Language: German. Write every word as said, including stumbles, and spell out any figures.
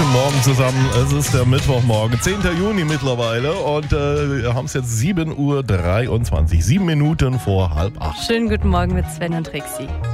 Guten Morgen zusammen. Es ist der Mittwochmorgen, zehnter Juni mittlerweile und äh, wir haben es jetzt sieben Uhr dreiundzwanzig, sieben Minuten vor halb acht. Schönen guten Morgen mit Sven und Trixie.